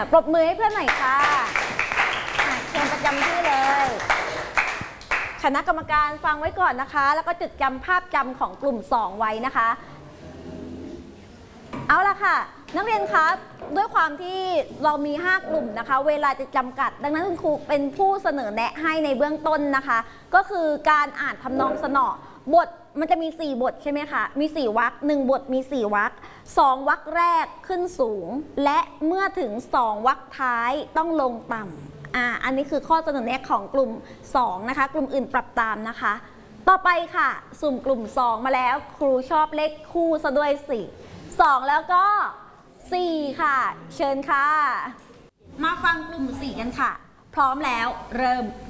ปรบมือให้เพื่อนหน่อยค่ะเชิญประจำที่เลยคณะกรรมการฟังไว้ก่อนนะคะแล้วก็จดจำภาพจำของกลุ่ม2ไว้นะคะเอาละค่ะนักเรียนครับด้วยความที่เรามี5กลุ่มนะคะเวลาจะจำกัดดังนั้นคุณครูเป็นผู้เสนอแนะให้ในเบื้องต้นนะคะก็คือการอ่านทำนองสนอบทมันจะมี4บทใช่ไหมคะมี4วรรค1บทมี4วรรค2วรรคแรกขึ้นสูงและเมื่อถึง2วรรคท้ายต้องลงต่ำอันนี้คือข้อเสนอแนะของกลุ่ม2นะคะกลุ่มอื่นปรับตามนะคะต่อไปค่ะสุ่มกลุ่ม2มาแล้วครูชอบเลขคู่ซะด้วยสิ2แล้วก็4ค่ะเชิญค่ะมาฟังกลุ่ม4กันค่ะพร้อมแล้วเริ่ม